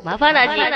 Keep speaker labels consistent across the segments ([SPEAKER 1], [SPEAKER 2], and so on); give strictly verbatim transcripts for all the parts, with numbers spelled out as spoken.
[SPEAKER 1] マバラジ。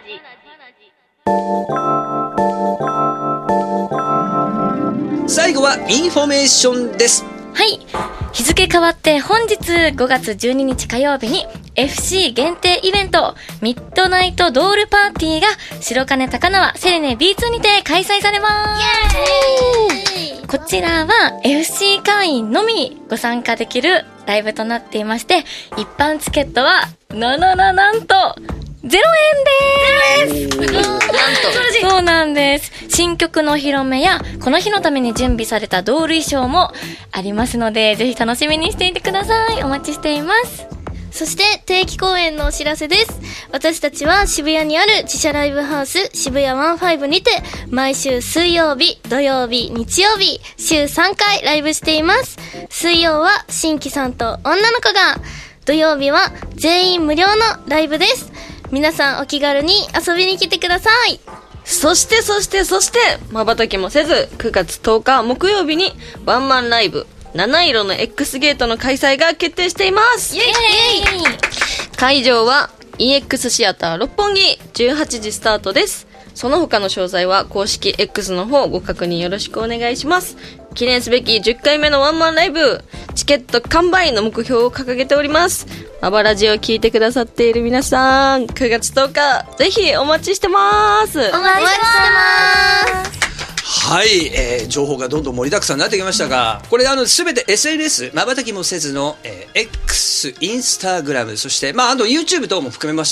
[SPEAKER 2] 最後はインフォメーションです。
[SPEAKER 3] はい。日付変わって本日ごがつじゅうににち火曜日に エフシー 限定イベントミッドナイトドールパーティーが白金高輪セレネ ビーツー にて開催されます。イエーイ。こちらは エフシー 会員のみご参加できるライブとなっていまして、一般チケットはななななんとゼロえんでーす。なんとそうなんです。新曲のお披露目やこの日のために準備されたドール衣装もありますので、ぜひ楽しみにしていてください。お待ちしています。
[SPEAKER 4] そして定期公演のお知らせです。私たちは渋谷にある自社ライブハウス渋谷ワンファイブにて毎週水曜日、土曜日、日曜日週さんかいライブしています。水曜は新規さんと女の子が、土曜日は全員無料のライブです。皆さんお気軽に遊びに来てください。
[SPEAKER 1] そしてそしてそして瞬きもせずくがつとおか木曜日にワンマンライブ七色の X ゲートの開催が決定しています。イエイイエイ。会場は イーエックス シアター六本木、じゅうはちじスタートです。その他の詳細は公式 X の方ご確認よろしくお願いします。記念すべきじゅっかいめのワンマンライブ、チケット完売の目標を掲げております。マバラジを聞いてくださっている皆さん、くがつとおかぜひお待ちしてます。
[SPEAKER 4] お待ちしてます。
[SPEAKER 2] はい、えー、情報がどんどん盛りだくさんになってきましたが、これあの全て エスエヌエス 瞬きもせずの、えー、X、インスタグラム、そしてまああの YouTube 等も含めまして